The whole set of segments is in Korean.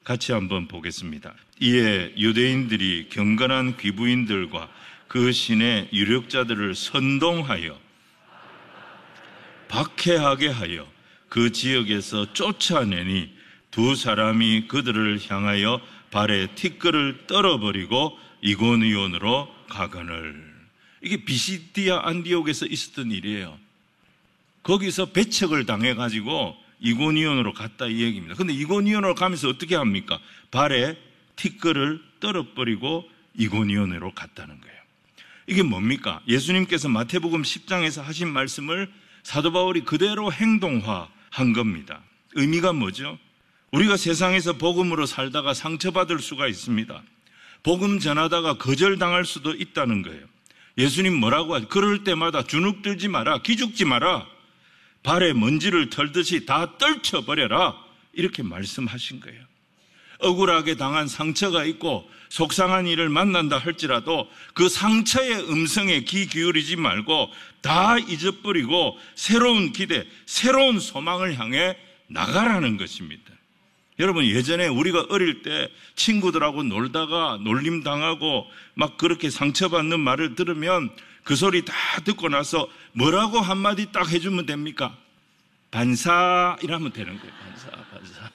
같이 한번 보겠습니다. 이에 유대인들이 경건한 귀부인들과 그 신의 유력자들을 선동하여 박해하게 하여 그 지역에서 쫓아내니 두 사람이 그들을 향하여 발에 티끌을 떨어버리고 이고니온으로 가거늘. 이게 비시디아 안디옥에서 있었던 일이에요. 거기서 배척을 당해가지고 이고니온으로 갔다 이 얘기입니다. 근데 이고니온으로 가면서 어떻게 합니까? 발에 티끌을 떨어버리고 이고니온으로 갔다는 거예요. 이게 뭡니까? 예수님께서 마태복음 10장에서 하신 말씀을 사도 바울이 그대로 행동화한 겁니다. 의미가 뭐죠? 우리가 세상에서 복음으로 살다가 상처받을 수가 있습니다. 복음 전하다가 거절당할 수도 있다는 거예요. 예수님 뭐라고 하죠? 그럴 때마다 주눅들지 마라, 기죽지 마라, 발에 먼지를 털듯이 다 떨쳐버려라, 이렇게 말씀하신 거예요. 억울하게 당한 상처가 있고 속상한 일을 만난다 할지라도 그 상처의 음성에 귀 기울이지 말고 다 잊어버리고 새로운 기대, 새로운 소망을 향해 나가라는 것입니다. 여러분, 예전에 우리가 어릴 때 친구들하고 놀다가 놀림당하고 막 그렇게 상처받는 말을 들으면 그 소리 다 듣고 나서 뭐라고 한마디 딱 해주면 됩니까? 반사 이러면 되는 거예요. 반사.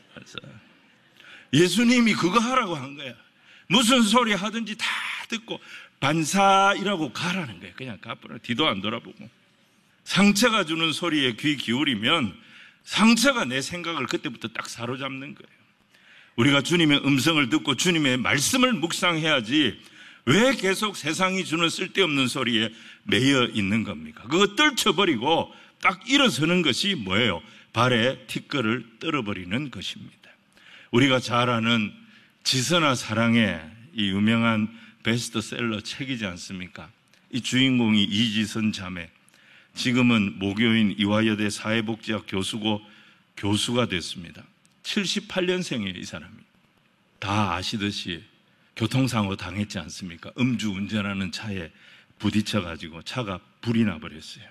예수님이 그거 하라고 한 거야. 무슨 소리 하든지 다 듣고 반사이라고 가라는 거예요. 그냥 가버려. 뒤도 안 돌아보고. 상처가 주는 소리에 귀 기울이면 상처가 내 생각을 그때부터 딱 사로잡는 거예요. 우리가 주님의 음성을 듣고 주님의 말씀을 묵상해야지 왜 계속 세상이 주는 쓸데없는 소리에 매여 있는 겁니까? 그거 떨쳐버리고 딱 일어서는 것이 뭐예요? 발에 티끌을 떨어버리는 것입니다. 우리가 잘 아는 지선아 사랑의 이 유명한 베스트셀러 책이지 않습니까? 이 주인공이 이지선 자매, 지금은 모교인 이화여대 사회복지학 교수고 교수가 됐습니다. 78년생이에요, 이 사람이. 다 아시듯이 교통사고 당했지 않습니까? 음주운전하는 차에 부딪혀가지고 차가 불이 나버렸어요.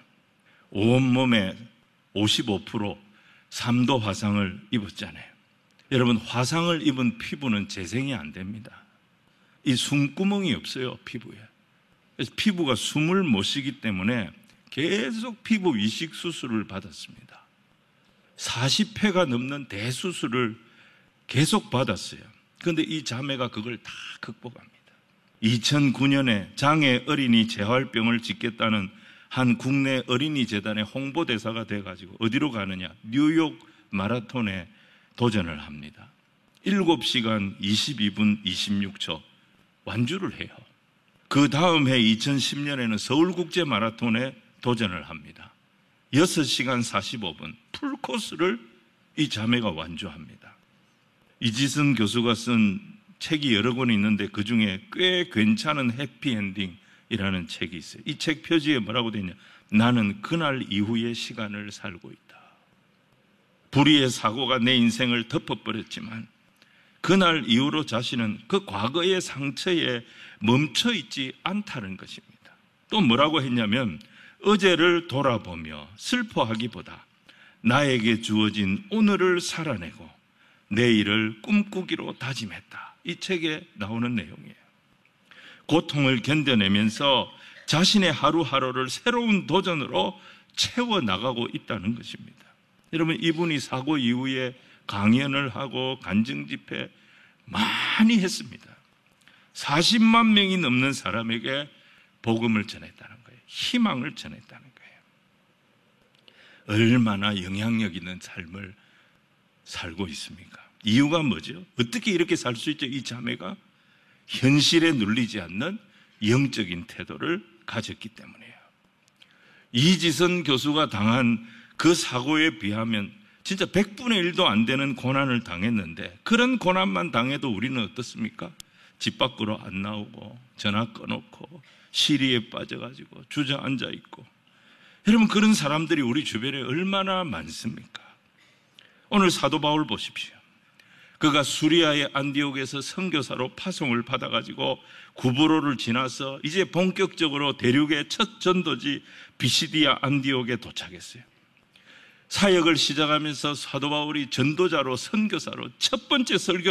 온몸에 55% 3도 화상을 입었잖아요. 여러분, 화상을 입은 피부는 재생이 안 됩니다. 이 숨구멍이 없어요, 피부에. 그래서 피부가 숨을 못 쉬기 때문에 계속 피부 이식 수술을 받았습니다. 40회가 넘는 대수술을 계속 받았어요. 그런데 이 자매가 그걸 다 극복합니다. 2009년에 장애 어린이 재활병을 짓겠다는 한 국내 어린이 재단의 홍보대사가 돼가지고 어디로 가느냐? 뉴욕 마라톤에 도전을 합니다. 7시간 22분 26초 완주를 해요. 그 다음 해 2010년에는 서울국제 마라톤에 도전을 합니다. 6시간 45분 풀코스를 이 자매가 완주합니다. 이지선 교수가 쓴 책이 여러 권 있는데 그 중에 꽤 괜찮은 해피엔딩이라는 책이 있어요. 이 책 표지에 뭐라고 되어 있냐? 나는 그날 이후의 시간을 살고 있다. 불의의 사고가 내 인생을 덮어버렸지만 그날 이후로 자신은 그 과거의 상처에 멈춰있지 않다는 것입니다. 또 뭐라고 했냐면 어제를 돌아보며 슬퍼하기보다 나에게 주어진 오늘을 살아내고 내일을 꿈꾸기로 다짐했다. 이 책에 나오는 내용이에요. 고통을 견뎌내면서 자신의 하루하루를 새로운 도전으로 채워나가고 있다는 것입니다. 여러분, 이분이 사고 이후에 강연을 하고 간증집회 많이 했습니다. 40만 명이 넘는 사람에게 복음을 전했다는 거예요. 희망을 전했다는 거예요. 얼마나 영향력 있는 삶을 살고 있습니까? 이유가 뭐죠? 어떻게 이렇게 살 수 있죠? 이 자매가 현실에 눌리지 않는 영적인 태도를 가졌기 때문이에요. 이지선 교수가 당한 그 사고에 비하면 진짜 100분의 1도 안 되는 고난을 당했는데 그런 고난만 당해도 우리는 어떻습니까? 집 밖으로 안 나오고 전화 꺼놓고 시리에 빠져가지고 주저앉아 있고. 여러분, 그런 사람들이 우리 주변에 얼마나 많습니까? 오늘 사도 바울 보십시오. 그가 수리아의 안디옥에서 선교사로 파송을 받아가지고 구브로를 지나서 이제 본격적으로 대륙의 첫 전도지 비시디아 안디옥에 도착했어요. 사역을 시작하면서 사도 바울이 전도자로 선교사로 첫 번째 설교를